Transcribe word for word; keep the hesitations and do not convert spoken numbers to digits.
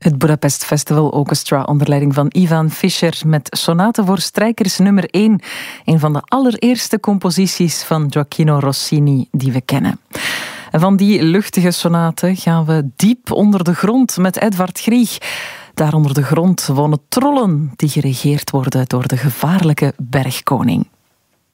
Het Budapest Festival Orchestra onder leiding van Ivan Fischer met Sonate voor strijkers nummer één. Een van de allereerste composities van Gioacchino Rossini die we kennen. En van die luchtige sonate gaan we diep onder de grond met Edvard Grieg. Daar onder de grond wonen trollen die geregeerd worden door de gevaarlijke bergkoning.